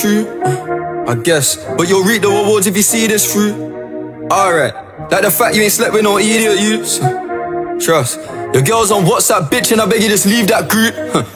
true. I guess, but you'll reap the rewards if you see this through. Alright, like the fact you ain't slept with no idiot, you. Trust. Your girl's on WhatsApp bitch and I beg you just leave that group.